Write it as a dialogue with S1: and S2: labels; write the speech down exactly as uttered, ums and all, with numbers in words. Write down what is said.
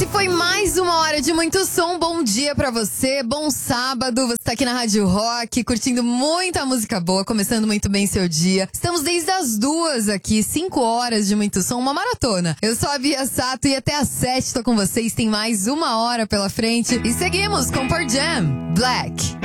S1: Esse foi mais uma hora de muito som. Bom dia pra você, bom sábado. Você tá aqui na Rádio Rock, curtindo muita música boa, começando muito bem seu dia. Estamos desde as duas aqui, cinco horas de muito som, uma maratona. Eu sou a Bia Sato e até às sete tô com vocês. Tem mais uma hora pela frente. E seguimos com Pearl Jam, Black.